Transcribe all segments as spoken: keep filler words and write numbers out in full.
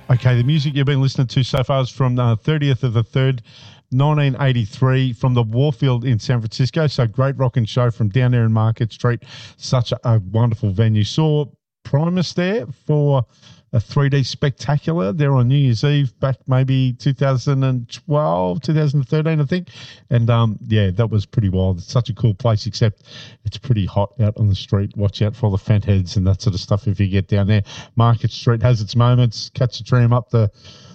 Okay, the music you've been listening to so far is from the uh, thirtieth of the third, nineteen eighty-three, from the Warfield in San Francisco. So great rocking show from down there in Market Street. Such a, a wonderful venue. Saw Primus there for a three D spectacular there on New Year's Eve back maybe two thousand twelve, two thousand thirteen, I think. And, um, yeah, that was pretty wild. It's such a cool place, except it's pretty hot out on the street. Watch out for all the fent heads and that sort of stuff if you get down there. Market Street has its moments. Catch a tram up the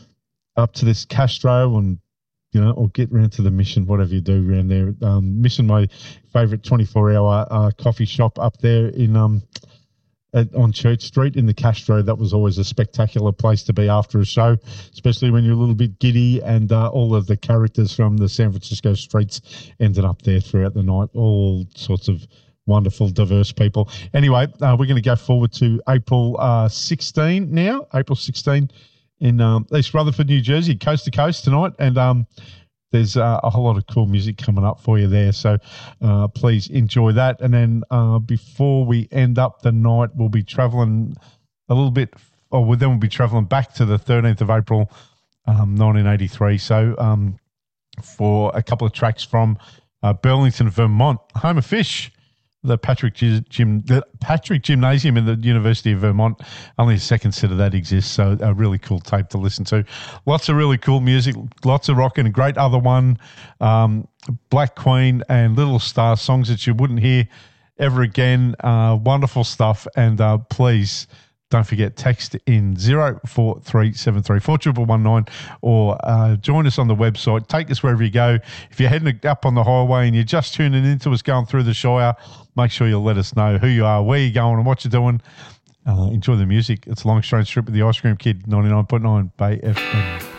up to this Castro and, you know, or get round to the Mission, whatever you do around there. Um, Mission, my favourite twenty-four hour uh, coffee shop up there in um. At, on Church Street in the Castro. That was always a spectacular place to be after a show, especially when you're a little bit giddy, and uh, all of the characters from the San Francisco streets ended up there throughout the night. All sorts of wonderful, diverse people. Anyway, uh, we're going to go forward to April uh, sixteenth now, April sixteenth in um, East Rutherford, New Jersey, coast to coast tonight. And um, there's uh, a whole lot of cool music coming up for you there. So uh, please enjoy that. And then uh, before we end up the night, we'll be traveling a little bit, or then we'll be traveling back to the thirteenth of April, um, nineteen eighty-three. So um, for a couple of tracks from uh, Burlington, Vermont, home of Fish, the Patrick Gym, the Patrick Gymnasium in the University of Vermont. Only a second set of that exists, so a really cool tape to listen to. Lots of really cool music, lots of rock, and a great other one, um, Black Queen and Little Star, songs that you wouldn't hear ever again. Uh, wonderful stuff, and uh, please don't forget, text in zero four three seven three four one one nine or uh, join us on the website. Take us wherever you go. If you're heading up on the highway and you're just tuning into us going through the Shire, make sure you'll let us know who you are, where you're going and what you're doing. Uh, enjoy the music. It's Long Strange Strip with the Ice Cream Kid, ninety-nine point nine Bay F M.